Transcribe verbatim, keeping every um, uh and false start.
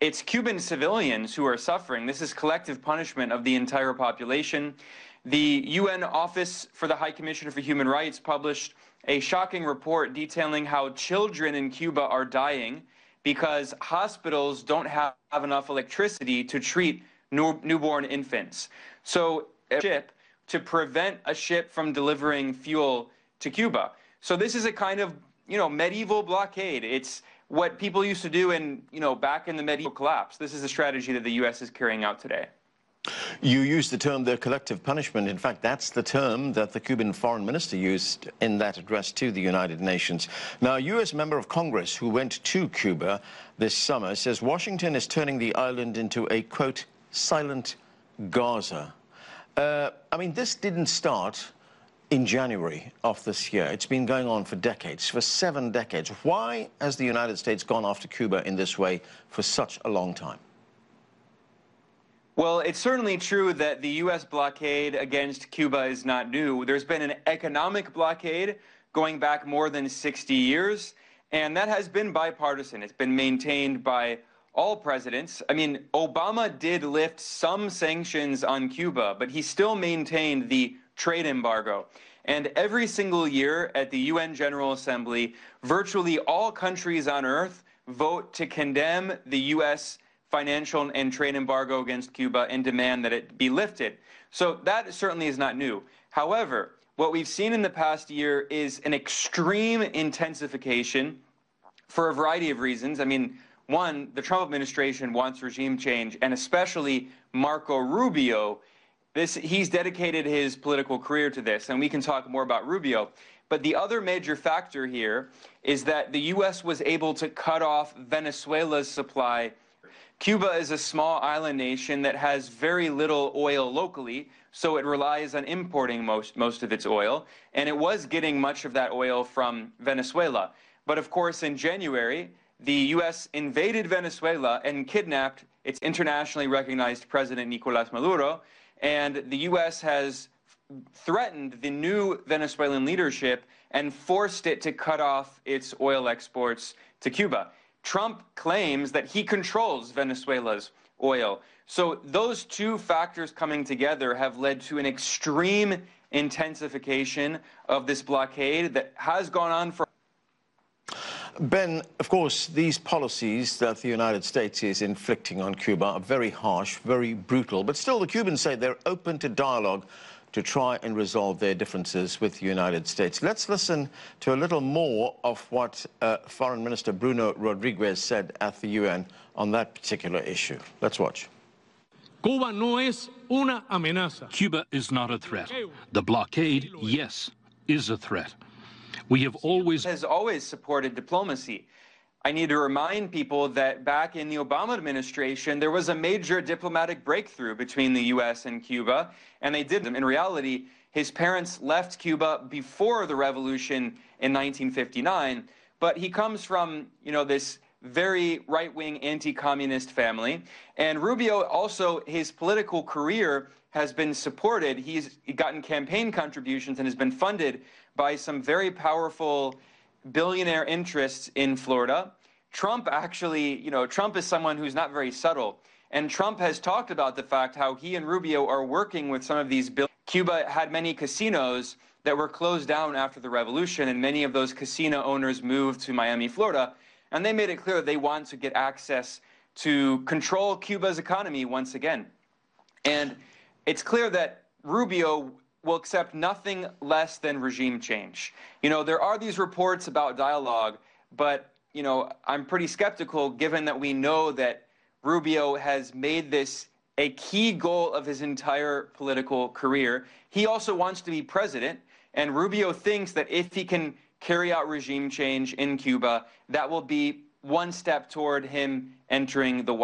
it's Cuban civilians who are suffering. This is collective punishment of the entire population. The U N Office for the High Commissioner for Human Rights published a shocking report detailing how children in Cuba are dying because hospitals don't have enough electricity to treat new, newborn infants. So a ship to prevent a ship from delivering fuel to Cuba. So this is a kind of, you know, medieval blockade. It's what people used to do in, you know, back in the medieval collapse. This is a strategy that the U S is carrying out today. You used the term the collective punishment. In fact, that's the term that the Cuban foreign minister used in that address to the United Nations. Now, a U S member of Congress who went to Cuba this summer says Washington is turning the island into a, quote, silent Gaza. Uh, I mean, this didn't start in January of this year. It's been going on for decades, for seven decades. Why has the United States gone after Cuba in this way for such a long time? Well, it's certainly true that the U S blockade against Cuba is not new. There's been an economic blockade going back more than sixty years, and that has been bipartisan. It's been maintained by all presidents. I mean, Obama did lift some sanctions on Cuba, but he still maintained the trade embargo. And every single year at the U N General Assembly, virtually all countries on earth vote to condemn the U S financial and trade embargo against Cuba and demand that it be lifted. So that certainly is not new. However, what we've seen in the past year is an extreme intensification for a variety of reasons. I mean, one, the Trump administration wants regime change, and especially Marco Rubio. This, he's dedicated his political career to this, and we can talk more about Rubio. But the other major factor here is that the U S was able to cut off Venezuela's supply. Cuba is a small island nation that has very little oil locally, so it relies on importing most, most of its oil, and it was getting much of that oil from Venezuela. But of course, in January, the U S invaded Venezuela and kidnapped its internationally recognized president, Nicolás Maduro, and the U S has threatened the new Venezuelan leadership and forced it to cut off its oil exports to Cuba. Trump claims that he controls Venezuela's oil. So those two factors coming together have led to an extreme intensification of this blockade that has gone on for... Ben, of course, these policies that the United States is inflicting on Cuba are very harsh, very brutal, but still the Cubans say they're open to dialogue to try and resolve their differences with the United States. Let's listen to a little more of what uh, Foreign Minister Bruno Rodriguez said at the U N on that particular issue. Let's watch. Cuba no es una amenaza. Cuba is not a threat. The blockade, yes, is a threat. We have always... has always supported diplomacy. I need to remind people that back in the Obama administration, there was a major diplomatic breakthrough between the U S and Cuba, and they did them. In reality, his parents left Cuba before the revolution in nineteen fifty-nine, but he comes from, you know, this very right-wing anti-communist family. And Rubio also, his political career has been supported. He's gotten campaign contributions and has been funded by some very powerful billionaire interests in Florida. Trump actually, you know, Trump is someone who's not very subtle. And Trump has talked about the fact how he and Rubio are working with some of these bill- Cuba had many casinos that were closed down after the revolution, and many of those casino owners moved to Miami, Florida. And they made it clear they want to get access to control Cuba's economy once again. And it's clear that Rubio will accept nothing less than regime change. You know, there are these reports about dialogue, but, you know, I'm pretty skeptical given that we know that Rubio has made this a key goal of his entire political career. He also wants to be president, and Rubio thinks that if he can carry out regime change in Cuba, that will be one step toward him entering the White House.